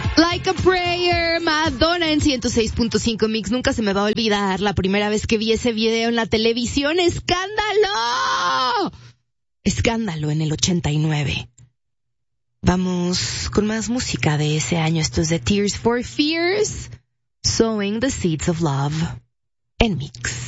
Like a Prayer, Madonna en 106.5 Mix. Nunca se me va a olvidar la primera vez que vi ese video en la televisión. ¡Escándalo! Escándalo en el 89. Vamos con más música de ese año. Esto es de Tears for Fears, Sowing the Seeds of Love en Mix.